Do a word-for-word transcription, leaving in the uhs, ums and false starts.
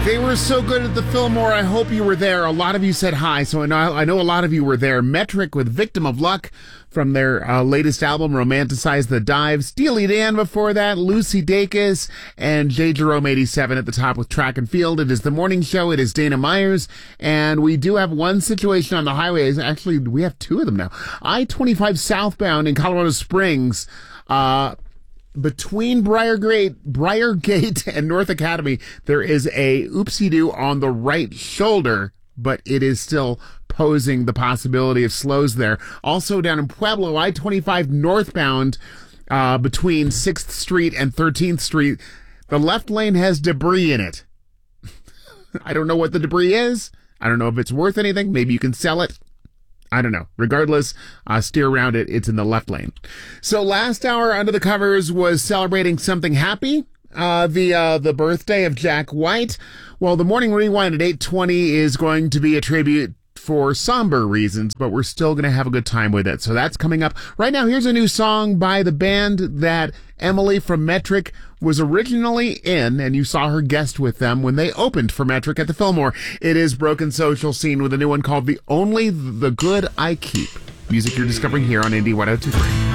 They were so good at the Fillmore. I hope you were there. A lot of you said hi, so I know, I know a lot of you were there. Metric with Victim of Luck from their uh, latest album, Romanticize the Dive. Steely Dan before that, Lucy Dacus, and J. Jerome eighty-seven at the top with Track and Field. It is the morning show. It is Dana Myers, and we do have one situation on the highways. Actually, we have two of them now. I twenty-five southbound in Colorado Springs, uh... between Briargate, Briargate and North Academy, there is a oopsie-doo on the right shoulder, but it is still posing the possibility of slows there. Also down in Pueblo, I twenty-five northbound, uh, between sixth Street and thirteenth Street, the left lane has debris in it. I don't know what the debris is. I don't know if it's worth anything. Maybe you can sell it. I don't know. Regardless, uh, steer around it. It's in the left lane. So last hour under the covers was celebrating something happy. Uh, the, uh, the birthday of Jack White. Well, the morning rewind at eight twenty is going to be a tribute for somber reasons, but we're still going to have a good time with it. So that's coming up. Right now, here's a new song by the band that Emily from Metric was originally in, and you saw her guest with them when they opened for Metric at the Fillmore. It is Broken Social Scene with a new one called The Only the Good I Keep. Music you're discovering here on Indie one oh two three.